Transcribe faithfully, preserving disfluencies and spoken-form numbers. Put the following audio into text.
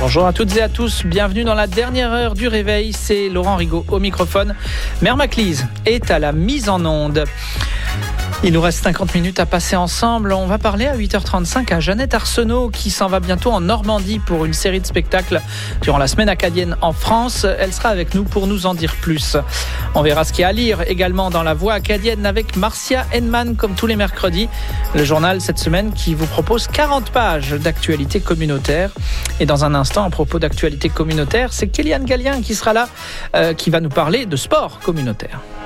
Bonjour à toutes et à tous, bienvenue dans la dernière heure du réveil, c'est Laurent Rigaud au microphone. Mère Maclise est à la mise en onde. Il nous reste cinquante minutes à passer ensemble. On va parler à huit heures trente-cinq à Jeannette Arsenault qui s'en va bientôt en Normandie pour une série de spectacles durant la semaine acadienne en France. Elle sera avec nous pour nous en dire plus. On verra ce qu'il y a à lire également dans la Voix acadienne avec Marcia Henman comme tous les mercredis. Le journal cette semaine qui vous propose quarante pages d'actualité communautaire. Et dans un instant, à propos d'actualité communautaire, c'est Kéliane Gallien qui sera là, euh, qui va nous parler de sport communautaire.